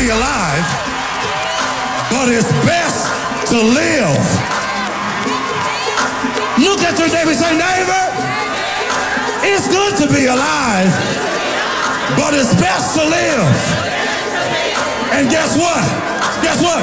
be alive, but it's best to live. Look at your neighbor and say, neighbor, it's good to be alive, but it's best to live. And guess what? Guess what?